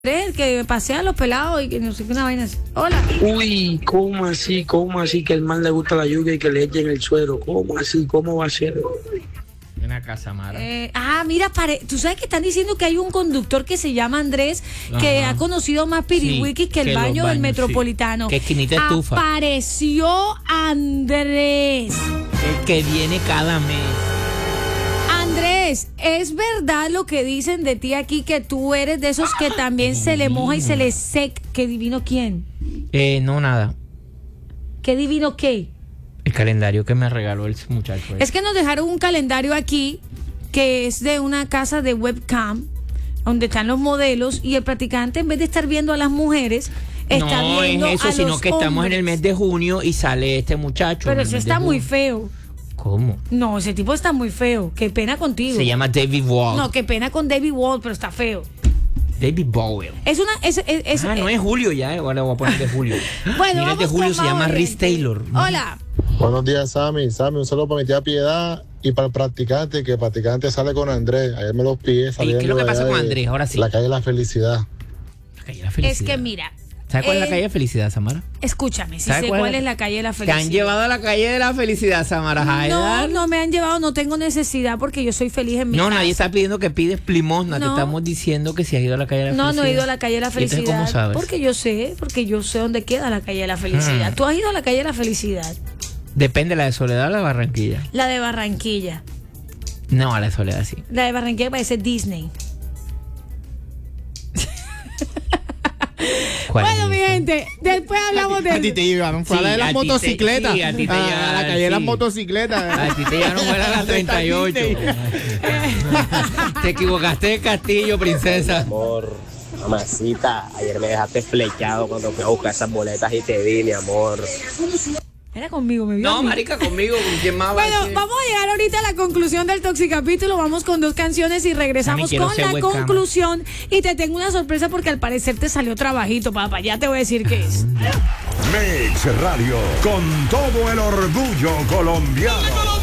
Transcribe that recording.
El que pasea a los pelados y que no sé qué una vaina así. Hola. Uy, ¿cómo así? ¿Cómo así que el man le gusta la lluvia y que le echen el suero? ¿Cómo así? ¿Cómo va a ser? Ven acá, Samara. Mira, tú sabes que están diciendo que hay un conductor que se llama Andrés, que ha conocido más pirihuiquis que el baño del Metropolitano. Sí. Que esquinita estufa. Apareció Andrés. El que viene cada mes. Andrés, ¿es verdad lo que dicen de ti aquí, que tú eres de esos que también se le moja y se le seca? ¿Qué divino quién? No, nada. ¿Qué divino qué? El calendario que me regaló el muchacho. Es que nos dejaron un calendario aquí que es de una casa de webcam donde están los modelos y el practicante, en vez de estar viendo a las mujeres, está viendo es eso, a sino los que estamos hombres. en el mes de junio y sale este muchacho. Pero eso está muy feo. ¿Cómo? No, ese tipo está muy feo. Qué pena contigo. Se llama David Wall. No, qué pena con David Wall, pero está feo. David Bowie. Es una... no es Julio ya, ahora voy a poner de Julio. Bueno, mira, el de vamos Julio con se llama más Rhys oyentes. Taylor. Hola. Buenos días, Sammy. Sammy, un saludo para mi tía Piedad y para el practicante, que el practicante sale con Andrés. Ayer me los pillé saliendo. ¿Qué es lo que de pasa allá con de Andrés? Ahora sí. La calle de la Felicidad. La calle de la felicidad. Es que mira... ¿Sabes cuál es la calle de felicidad, Samara? Escúchame, si ¿Sabes sé cuál es la calle de la Te felicidad. han llevado a la calle de la felicidad, Samara Haidar. No me han llevado, no tengo necesidad porque yo soy feliz en mi casa. No, nadie está pidiendo que pides limosna. No. Te estamos diciendo que si has ido a la calle de la felicidad. No he ido a la calle de la ¿Y entonces felicidad. cómo sabes? Porque yo sé dónde queda la calle de la felicidad. ¿Tú has ido a la calle de la felicidad? Depende, ¿la de Soledad o la de Barranquilla? La de Barranquilla. No, a la de Soledad sí. La de Barranquilla parece Disney. Bueno, mi gente, después hablamos de A ti te llevaron, fue a la de las motocicletas. sí, a ti te a llevaron, la calle de las sí. motocicletas. A ti te llevaron fuera a las 38. Te equivocaste de castillo, princesa. Amor, mamacita, ayer me dejaste flechado cuando fui a buscar esas boletas y te vi, mi amor. Era conmigo, me vio. No, a mí. marica, conmigo. ¿Quién más va a Bueno, decir? vamos a llegar ahorita a la conclusión del Toxicapítulo. Vamos con 2 canciones y regresamos Quiero con ser la webcam. conclusión. Y te tengo una sorpresa porque al parecer te salió trabajito, papá. Ya te voy a decir qué es. Mix Radio, con todo el orgullo colombiano.